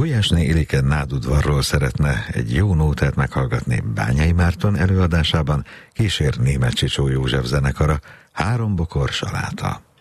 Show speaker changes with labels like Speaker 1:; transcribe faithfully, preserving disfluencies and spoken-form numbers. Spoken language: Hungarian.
Speaker 1: Gulyásné Ilike nádudvarról szeretne egy jó nótát meghallgatni Bányai Márton előadásában, kísér Németh Csicsó József zenekara, Három bokor saláta.